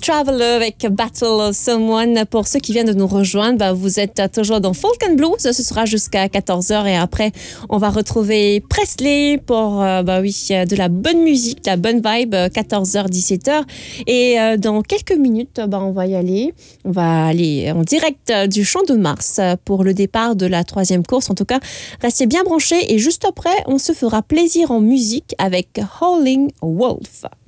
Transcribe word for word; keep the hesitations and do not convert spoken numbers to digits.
Traveler avec Battle of Someone. Pour ceux qui viennent de nous rejoindre, bah, vous êtes toujours dans Folk and Blues. Ce sera jusqu'à quatorze heures et après, on va retrouver Presley pour euh, bah oui, de la bonne musique, de la bonne vibe, quatorze heures, dix-sept heures. Et euh, dans quelques minutes, bah, on va y aller. On va aller en direct du Champ de Mars pour le départ de la troisième course. En tout cas, restez bien branchés et juste après, on se fera plaisir en musique avec Howling Wolf.